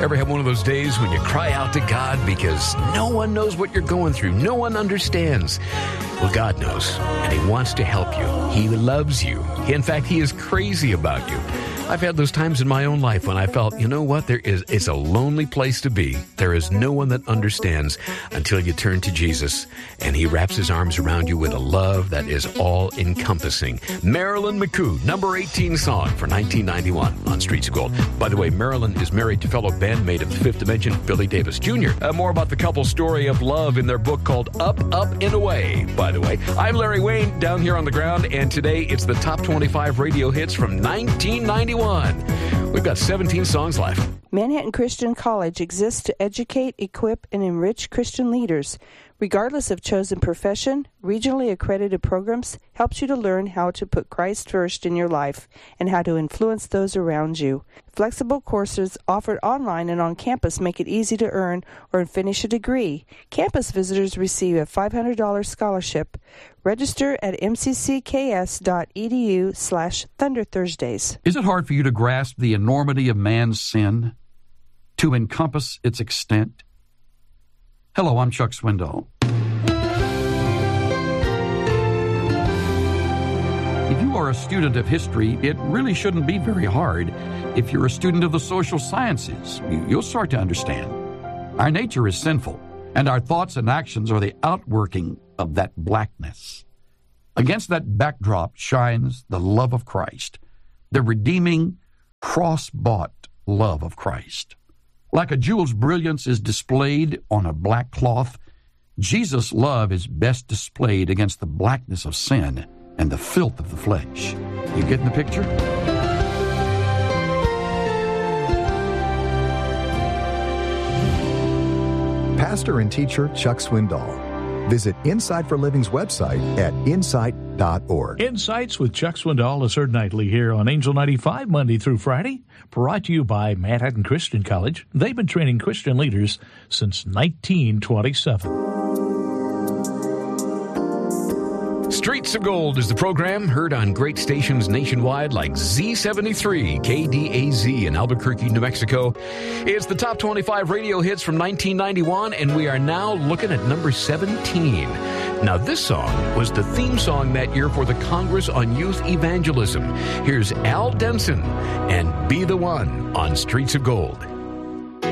Ever have one of those days when you cry out to God because no one knows what you're going through? No one understands. Well, God knows, and He wants to help you. He loves you. In fact, He is crazy about you. I've had those times in my own life when I felt, you know what, it's a lonely place to be. There is no one that understands until you turn to Jesus, and He wraps His arms around you with a love that is all-encompassing. Marilyn McCoo, number 18 song for 1991 on Streets of Gold. By the way, Marilyn is married to fellow bandmate of the Fifth Dimension, Billy Davis Jr. More about the couple's story of love in their book called Up, Up, and Away, by the way. I'm Larry Wayne, down here on the ground, and today it's the top 25 radio hits from 1991. We've got 17 songs left. Manhattan Christian College exists to educate, equip, and enrich Christian leaders. Regardless of chosen profession, regionally accredited programs helps you to learn how to put Christ first in your life and how to influence those around you. Flexible courses offered online and on campus make it easy to earn or finish a degree. Campus visitors receive a $500 scholarship. Register at mccs.edu/Thunder Thursdays. Is it hard for you to grasp the enormity of man's sin, to encompass its extent? Hello, I'm Chuck Swindoll. If you are a student of history, it really shouldn't be very hard. If you're a student of the social sciences, you'll start to understand. Our nature is sinful, and our thoughts and actions are the outworking of that blackness. Against that backdrop shines the love of Christ, the redeeming, cross-bought love of Christ. Like a jewel's brilliance is displayed on a black cloth, Jesus' love is best displayed against the blackness of sin and the filth of the flesh. You getting the picture? Pastor and teacher Chuck Swindoll. Visit Insight for Living's website at insight.org. Insights with Chuck Swindoll is heard nightly here on Angel 95, Monday through Friday. Brought to you by Manhattan Christian College. They've been training Christian leaders since 1927. Streets of Gold is the program heard on great stations nationwide like Z73, KDAZ in Albuquerque, New Mexico. It's the top 25 radio hits from 1991, and we are now looking at number 17. Now, this song was the theme song that year for the Congress on Youth Evangelism. Here's Al Denson and Be the One on Streets of Gold.